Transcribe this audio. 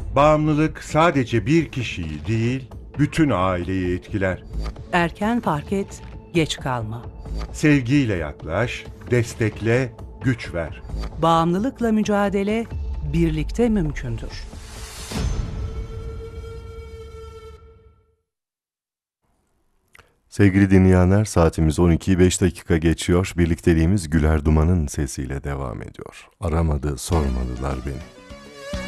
Bağımlılık sadece bir kişiyi değil, bütün aileyi etkiler. Erken fark et, geç kalma. Sevgiyle yaklaş, destekle, güç ver. Bağımlılıkla mücadele birlikte mümkündür. Sevgili dinleyenler, saatimiz 12'yi 5 dakika geçiyor. Birlikteliğimiz Güler Duman'ın sesiyle devam ediyor. Aramadı, sormadılar beni.